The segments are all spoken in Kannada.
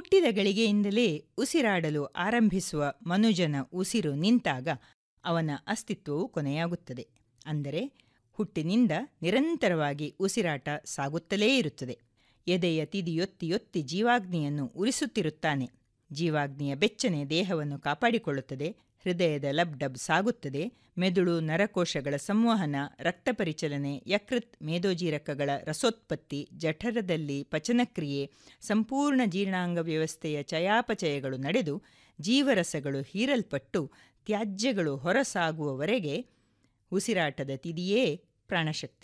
ಹುಟ್ಟಿದ ಗಳಿಗೆಯಿಂದಲೇ ಉಸಿರಾಡಲು ಆರಂಭಿಸುವ ಮನುಜನ ಉಸಿರು ನಿಂತಾಗ ಅವನ ಅಸ್ತಿತ್ವವು ಕೊನೆಯಾಗುತ್ತದೆ. ಅಂದರೆ ಹುಟ್ಟಿನಿಂದ ನಿರಂತರವಾಗಿ ಉಸಿರಾಟ ಸಾಗುತ್ತಲೇ ಇರುತ್ತದೆ. ಎದೆಯ ತಿದಿಯೊತ್ತಿ ಯೊತ್ತಿ ಜೀವಾಗ್ನಿಯನ್ನು ಉರಿಸುತ್ತಿರುತ್ತಾನೆ. ಜೀವಾಗ್ನಿಯ ಬೆಚ್ಚನೆ ದೇಹವನ್ನು ಕಾಪಾಡಿಕೊಳ್ಳುತ್ತದೆ. ಹೃದಯದ ಲಬ್ಡಬ್ ಸಾಗುತ್ತದೆ. ಮೆದುಳು ನರಕೋಶಗಳ ಸಂವಹನ, ರಕ್ತ ಪರಿಚಲನೆ, ಯಕೃತ್ ಮೇದೋಜೀರಕಗಳ ರಸೋತ್ಪತ್ತಿ, ಜಠರದಲ್ಲಿ ಪಚನಕ್ರಿಯೆ, ಸಂಪೂರ್ಣ ಜೀರ್ಣಾಂಗ ವ್ಯವಸ್ಥೆಯ ಚಯಾಪಚಯಗಳು ನಡೆದು ಜೀವರಸಗಳು ಹೀರಲ್ಪಟ್ಟು ತ್ಯಾಜ್ಯಗಳು ಹೊರಸಾಗುವವರೆಗೆ ಉಸಿರಾಟದ ತಿದಿಯೇ ಪ್ರಾಣಶಕ್ತಿ.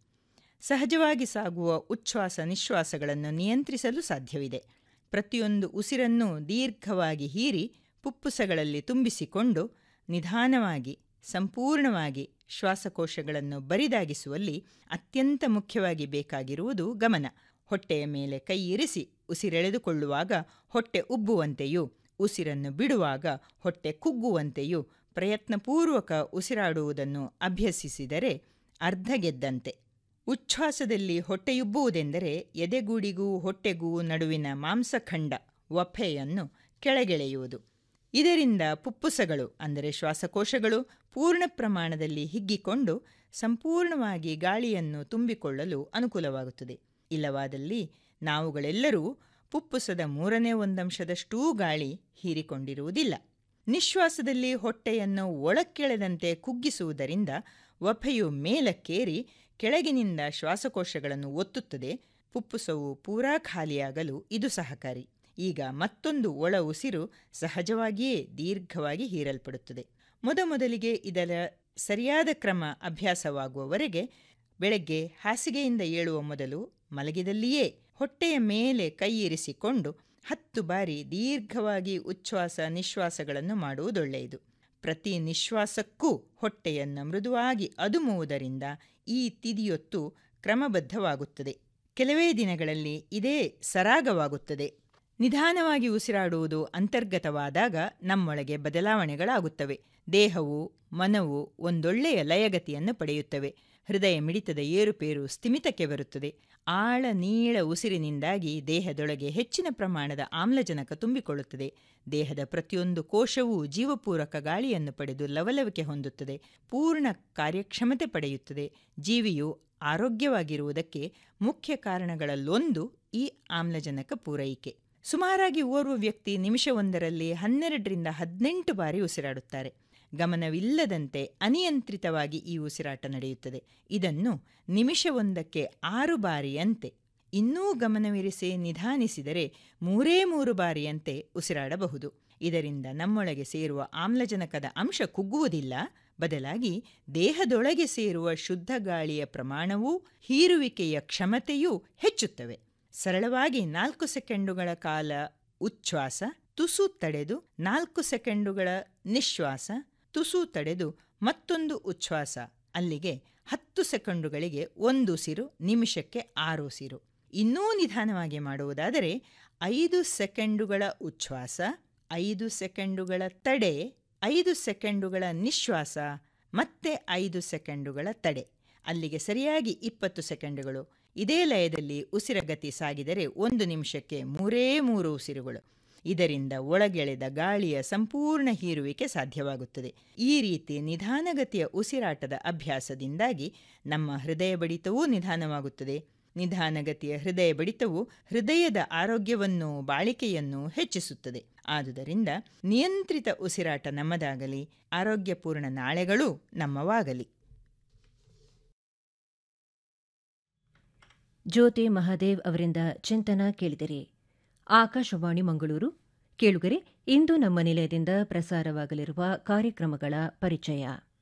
ಸಹಜವಾಗಿ ಸಾಗುವ ಉಚ್ಛ್ವಾಸ ನಿಶ್ವಾಸಗಳನ್ನು ನಿಯಂತ್ರಿಸಲು ಸಾಧ್ಯವಿದೆ. ಪ್ರತಿಯೊಂದು ಉಸಿರನ್ನೂ ದೀರ್ಘವಾಗಿ ಹೀರಿ ಪುಪ್ಪುಸಗಳಲ್ಲಿ ತುಂಬಿಸಿಕೊಂಡು ನಿಧಾನವಾಗಿ ಸಂಪೂರ್ಣವಾಗಿ ಶ್ವಾಸಕೋಶಗಳನ್ನು ಬರಿದಾಗಿಸುವಲ್ಲಿ ಅತ್ಯಂತ ಮುಖ್ಯವಾಗಿ ಬೇಕಾಗಿರುವುದು ಗಮನ. ಹೊಟ್ಟೆಯ ಮೇಲೆ ಕೈ ಇರಿಸಿ ಉಸಿರೆಳೆದುಕೊಳ್ಳುವಾಗ ಹೊಟ್ಟೆ ಉಬ್ಬುವಂತೆಯೂ ಉಸಿರನ್ನು ಬಿಡುವಾಗ ಹೊಟ್ಟೆ ಕುಗ್ಗುವಂತೆಯೂ ಪ್ರಯತ್ನಪೂರ್ವಕ ಉಸಿರಾಡುವುದನ್ನು ಅಭ್ಯಸಿಸಿದರೆ ಅರ್ಧ ಗೆದ್ದಂತೆ. ಉಚ್ಛ್ವಾಸದಲ್ಲಿ ಹೊಟ್ಟೆಯುಬ್ಬುವುದೆಂದರೆ ಎದೆಗೂಡಿಗೂ ಹೊಟ್ಟೆಗೂ ನಡುವಿನ ಮಾಂಸಖಂಡ ವಫೆಯನ್ನು ಕೆಳಗೆಳೆಯುವುದು. ಇದರಿಂದ ಪುಪ್ಪುಸಗಳು ಅಂದರೆ ಶ್ವಾಸಕೋಶಗಳು ಪೂರ್ಣ ಪ್ರಮಾಣದಲ್ಲಿ ಹಿಗ್ಗಿಕೊಂಡು ಸಂಪೂರ್ಣವಾಗಿ ಗಾಳಿಯನ್ನು ತುಂಬಿಕೊಳ್ಳಲು ಅನುಕೂಲವಾಗುತ್ತದೆ. ಇಲ್ಲವಾದಲ್ಲಿ ನಾವುಗಳೆಲ್ಲರೂ ಪುಪ್ಪುಸದ 1/3 ಗಾಳಿ ಹೀರಿಕೊಂಡಿರುವುದಿಲ್ಲ. ನಿಶ್ವಾಸದಲ್ಲಿ ಹೊಟ್ಟೆಯನ್ನು ಒಳಕ್ಕೆಳೆದಂತೆ ಕುಗ್ಗಿಸುವುದರಿಂದ ವಫೆಯು ಮೇಲಕ್ಕೇರಿ ಕೆಳಗಿನಿಂದ ಶ್ವಾಸಕೋಶಗಳನ್ನು ಒತ್ತುತ್ತದೆ. ಪುಪ್ಪುಸವು ಪೂರಾ ಖಾಲಿಯಾಗಲು ಇದು ಸಹಕಾರಿ. ಈಗ ಮತ್ತೊಂದು ಒಳ ಉಸಿರು ಸಹಜವಾಗಿಯೇ ದೀರ್ಘವಾಗಿ ಹೀರಲ್ಪಡುತ್ತದೆ. ಮೊದಲಿಗೆ ಇದರ ಸರಿಯಾದ ಕ್ರಮ ಅಭ್ಯಾಸವಾಗುವವರೆಗೆ ಬೆಳಗ್ಗೆ ಹಾಸಿಗೆಯಿಂದ ಏಳುವ ಮೊದಲು ಮಲಗಿದಲ್ಲಿಯೇ ಹೊಟ್ಟೆಯ ಮೇಲೆ ಕೈ ಇರಿಸಿಕೊಂಡು 10 ಬಾರಿ ದೀರ್ಘವಾಗಿ ಉಚ್ಛ್ವಾಸ ನಿಶ್ವಾಸಗಳನ್ನು ಮಾಡುವುದೊಳ್ಳೆಯದು. ಪ್ರತಿ ನಿಶ್ವಾಸಕ್ಕೂ ಹೊಟ್ಟೆಯನ್ನು ಮೃದುವಾಗಿ ಅದುಮುವುದರಿಂದ ಈ ತಿದಿಯೊತ್ತು ಕ್ರಮಬದ್ಧವಾಗುತ್ತದೆ. ಕೆಲವೇ ದಿನಗಳಲ್ಲಿ ಇದೇ ಸರಾಗವಾಗುತ್ತದೆ. ನಿಧಾನವಾಗಿ ಉಸಿರಾಡುವುದು ಅಂತರ್ಗತವಾದಾಗ ನಮ್ಮೊಳಗೆ ಬದಲಾವಣೆಗಳಾಗುತ್ತವೆ. ದೇಹವು ಮನವು ಒಂದೊಳ್ಳೆಯ ಲಯಗತಿಯನ್ನು ಪಡೆಯುತ್ತವೆ. ಹೃದಯ ಮಿಡಿತದ ಏರುಪೇರು ಸ್ಥಿಮಿತಕ್ಕೆ ಬರುತ್ತದೆ. ಆಳ ನೀಳ ಉಸಿರಿನಿಂದಾಗಿ ದೇಹದೊಳಗೆ ಹೆಚ್ಚಿನ ಪ್ರಮಾಣದ ಆಮ್ಲಜನಕ ತುಂಬಿಕೊಳ್ಳುತ್ತದೆ. ದೇಹದ ಪ್ರತಿಯೊಂದು ಕೋಶವೂ ಜೀವಪೂರಕ ಗಾಳಿಯನ್ನು ಪಡೆದು ಲವಲವಿಕೆ ಹೊಂದುತ್ತದೆ, ಪೂರ್ಣ ಕಾರ್ಯಕ್ಷಮತೆ ಪಡೆಯುತ್ತದೆ. ಜೀವಿಯು ಆರೋಗ್ಯವಾಗಿರುವುದಕ್ಕೆ ಮುಖ್ಯ ಕಾರಣಗಳಲ್ಲೊಂದು ಈ ಆಮ್ಲಜನಕ ಪೂರೈಕೆ. ಸುಮಾರಾಗಿ ಓರ್ವ ವ್ಯಕ್ತಿ ನಿಮಿಷವೊಂದರಲ್ಲಿ 12-18 ಬಾರಿ ಉಸಿರಾಡುತ್ತಾರೆ. ಗಮನವಿಲ್ಲದಂತೆ ಅನಿಯಂತ್ರಿತವಾಗಿ ಈ ಉಸಿರಾಟ ನಡೆಯುತ್ತದೆ. ಇದನ್ನು ನಿಮಿಷವೊಂದಕ್ಕೆ 6 ಬಾರಿಯಂತೆ, ಇನ್ನೂ ಗಮನವಿರಿಸಿ ನಿಧಾನಿಸಿದರೆ 3 ಬಾರಿಯಂತೆ ಉಸಿರಾಡಬಹುದು. ಇದರಿಂದ ನಮ್ಮೊಳಗೆ ಸೇರುವ ಆಮ್ಲಜನಕದ ಅಂಶ ಕುಗ್ಗುವುದಿಲ್ಲ, ಬದಲಾಗಿ ದೇಹದೊಳಗೆ ಸೇರುವ ಶುದ್ಧ ಗಾಳಿಯ ಪ್ರಮಾಣವೂ ಹೀರುವಿಕೆಯ ಕ್ಷಮತೆಯೂ ಹೆಚ್ಚುತ್ತವೆ. ಸರಳವಾಗಿ 4 ಸೆಕೆಂಡುಗಳ ಕಾಲ ಉಚ್ಛ್ವಾಸ, ತುಸು ತಡೆದು 4 ಸೆಕೆಂಡುಗಳ ನಿಶ್ವಾಸ, ತುಸು ತಡೆದು ಮತ್ತೊಂದು ಉಚ್ಛ್ವಾಸ, ಅಲ್ಲಿಗೆ 10 ಸೆಕೆಂಡುಗಳಿಗೆ 1 ಉಸಿರು, ನಿಮಿಷಕ್ಕೆ 6 ಉಸಿರು. ಇನ್ನೂ ನಿಧಾನವಾಗಿ ಮಾಡುವುದಾದರೆ 5 ಸೆಕೆಂಡುಗಳ ಉಚ್ಛ್ವಾಸ, 5 ಸೆಕೆಂಡುಗಳ ತಡೆ, 5 ಸೆಕೆಂಡುಗಳ ನಿಶ್ವಾಸ, ಮತ್ತೆ 5 ಸೆಕೆಂಡುಗಳ ತಡೆ, ಅಲ್ಲಿಗೆ ಸರಿಯಾಗಿ 20 ಸೆಕೆಂಡುಗಳು. ಇದೇ ಲಯದಲ್ಲಿ ಉಸಿರಗತಿ ಸಾಗಿದರೆ 1 ನಿಮಿಷಕ್ಕೆ 3 ಉಸಿರುಗಳು. ಇದರಿಂದ ಒಳಗೆಳೆದ ಗಾಳಿಯ ಸಂಪೂರ್ಣ ಹೀರುವಿಕೆ ಸಾಧ್ಯವಾಗುತ್ತದೆ. ಈ ರೀತಿ ನಿಧಾನಗತಿಯ ಉಸಿರಾಟದ ಅಭ್ಯಾಸದಿಂದಾಗಿ ನಮ್ಮ ಹೃದಯ ಬಡಿತವೂ ನಿಧಾನವಾಗುತ್ತದೆ. ನಿಧಾನಗತಿಯ ಹೃದಯ ಬಡಿತವು ಹೃದಯದ ಆರೋಗ್ಯವನ್ನು ಬಾಳಿಕೆಯನ್ನು ಹೆಚ್ಚಿಸುತ್ತದೆ. ಆದುದರಿಂದ ನಿಯಂತ್ರಿತ ಉಸಿರಾಟ ನಮ್ಮದಾಗಲಿ, ಆರೋಗ್ಯಪೂರ್ಣ ನಾಳೆಗಳೂ ನಮ್ಮವಾಗಲಿ. ಜ್ಯೋತಿ ಮಹಾದೇವ್ ಅವರಿಂದ ಚಿಂತನ ಕೇಳಿದರೆ. ಆಕಾಶವಾಣಿ ಮಂಗಳೂರು. ಕೇಳುಗರೆ, ಇಂದು ನಮ್ಮ ನಿಲಯದಿಂದ ಪ್ರಸಾರವಾಗಲಿರುವ ಕಾರ್ಯಕ್ರಮಗಳ ಪರಿಚಯ.